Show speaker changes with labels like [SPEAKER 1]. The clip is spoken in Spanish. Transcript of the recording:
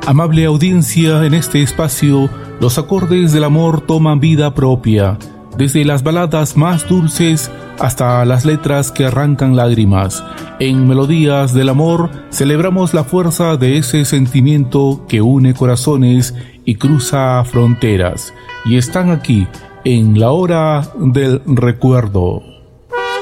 [SPEAKER 1] Amable audiencia, en este espacio los acordes del amor toman vida propia, desde las baladas más dulces hasta las letras que arrancan lágrimas. En Melodías del Amor celebramos la fuerza de ese sentimiento que une corazones y cruza fronteras. Y están aquí en la hora del recuerdo.